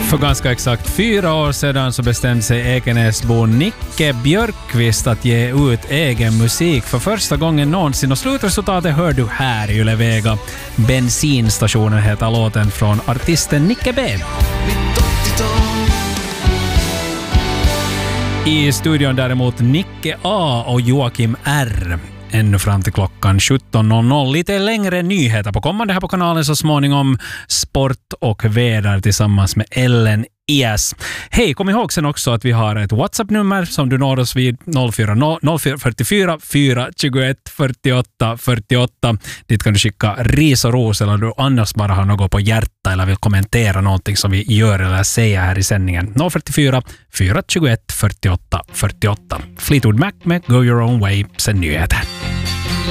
För ganska exakt 4 år sedan så bestämde sig Ekenäsbon Nicke Björkqvist att ge ut egen musik för första gången någonsin, och slutresultatet hör du här i Yle Vega. Bensinstationen heter låten från artisten Nicke B. I studion däremot Nicke A och Joakim R. Ännu fram till klockan 17.00. Lite längre nyheter på kommande här på kanalen så småningom. Sport och väder tillsammans med Ellen Ias. Hej, kom ihåg sen också att vi har ett WhatsApp-nummer som du når oss vid 044 421 48 48. Dit kan du skicka ris och ros eller du annars bara har något på hjärta eller vill kommentera någonting som vi gör eller säger här i sändningen. 044 421 48 48. Fleetwood Mac med Go Your Own Way, sen nyheter.